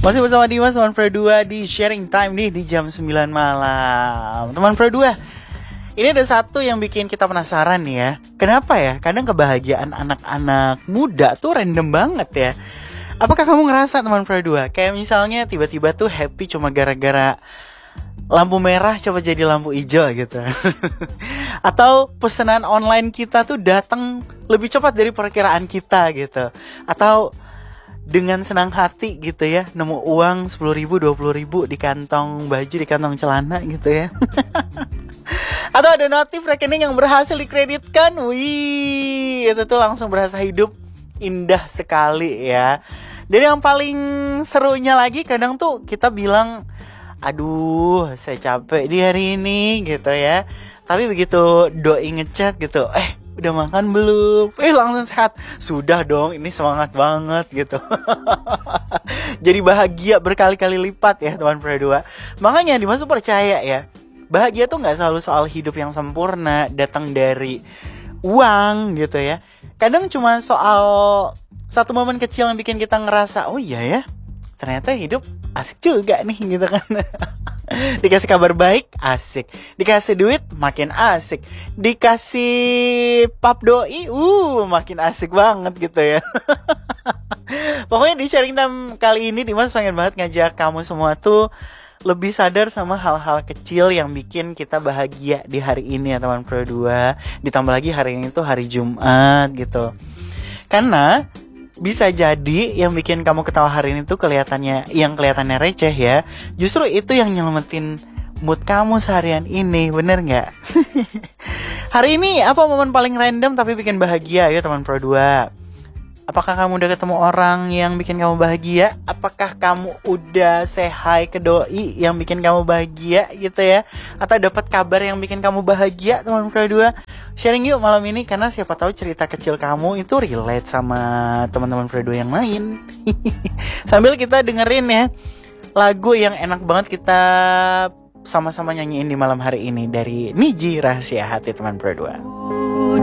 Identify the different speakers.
Speaker 1: Masih bersama Dimas, teman Pro 2 di sharing time nih di jam 9 malam. Teman Pro 2, ini ada satu yang bikin kita penasaran nih ya. Kenapa ya? Kadang kebahagiaan anak-anak muda tuh random banget ya. Apakah kamu ngerasa teman Pro 2? Kayak misalnya tiba-tiba tuh happy cuma gara-gara lampu merah coba jadi lampu hijau gitu. Atau pesanan online kita tuh datang lebih cepat dari perkiraan kita gitu. Atau dengan senang hati gitu ya, nemu uang 10.000, 20.000 di kantong baju, di kantong celana gitu ya. Atau ada notif rekening yang berhasil dikreditkan. Wih, itu tuh langsung berasa hidup indah sekali ya. Dan yang paling serunya lagi kadang tuh kita bilang, aduh saya capek di hari ini gitu ya. Tapi begitu doi ngechat gitu, udah makan belum? Langsung sehat. Sudah dong, ini semangat banget gitu. Jadi bahagia berkali-kali lipat ya teman Pro 2. Makanya Dimas tuh percaya ya, bahagia tuh gak selalu soal hidup yang sempurna, datang dari uang gitu ya. Kadang cuma soal satu momen kecil yang bikin kita ngerasa, oh iya ya, ternyata hidup asik juga nih gitu kan. Dikasih kabar baik, asik. Dikasih duit, makin asik. Dikasih pap doi, makin asik banget gitu ya. Pokoknya di sharing time kali ini Dimas pengen banget ngajak kamu semua tuh lebih sadar sama hal-hal kecil yang bikin kita bahagia di hari ini ya teman Pro 2. Ditambah lagi hari ini tuh hari Jumat gitu. Karena bisa jadi yang bikin kamu ketawa hari ini tuh kelihatannya receh ya. Justru itu yang nyelamatin mood kamu seharian ini, bener nggak? Hari ini apa momen paling random tapi bikin bahagia ya teman Pro 2? Apakah kamu udah ketemu orang yang bikin kamu bahagia? Apakah kamu udah say hi ke doi yang bikin kamu bahagia gitu ya? Atau dapat kabar yang bikin kamu bahagia teman Pro 2? Sharing yuk malam ini, karena siapa tahu cerita kecil kamu itu relate sama teman-teman Pro 2 yang lain. Sambil kita dengerin ya lagu yang enak banget kita sama-sama nyanyiin di malam hari ini dari Niji, Rahasia Hati teman Pro 2.